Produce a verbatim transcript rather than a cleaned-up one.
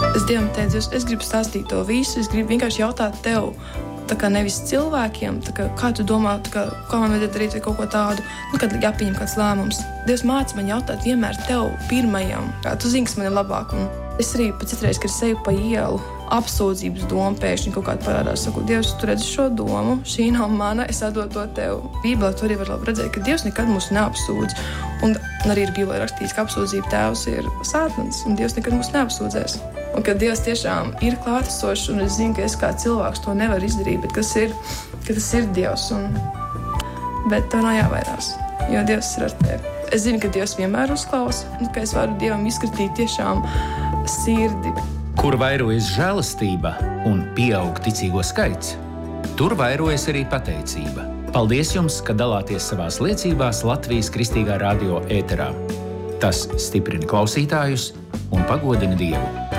Es Dievam teicu, es gribu stāstīt to visu, es gribu vienkārši jautāt tev, tā kā nevis cilvēkiem, tā kā, kā tu domā, tā kā, kā man vajadzētu darīt vai kaut ko tādu, nu, kad jāpieņem kāds lēmums. Dievs māca man jautāt vienmēr tev pirmajam, kā tu zini, kas man ir labāk. Un es arī pat citreiz, kad es eju pa ielu, apsūdzības doma pēkšņi kaut kāda parādās. Saku, Dievs, tu redzi šo domu, šī nav mana, es atdodu to tev. Bībelē tu arī var labi redzēt, ka Dievs nekad mūs neapsūdz. Un arī ir Bībelē rakstīts, ka apsūdzība tēvs ir sātans, un Dievs nekad mūs neapsūdzēs. Un ka Dievs tiešām ir klātesošs, un es zinu, ka es kā cilvēks to nevaru izdarīt, bet kas ir, ka tas ir Dievs. Un... Bet tev nav jāvairās, jo Dievs ir ar tevi. Es zinu, ka Dievs vienmēr uzklausa, un ka es varu Dievam izskatīt tiešām sirdi. Kur vairojas žēlastība un pieaug ticīgo skaits, tur vairojas arī pateicība. Paldies jums, ka dalāties savās liecībās Latvijas Kristīgā radio ēterā. Tas stiprina klausītājus un pagodina Dievu.